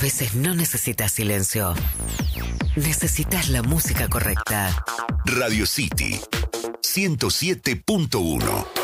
veces no necesitas silencio. Necesitas la música correcta. Radio City 107.1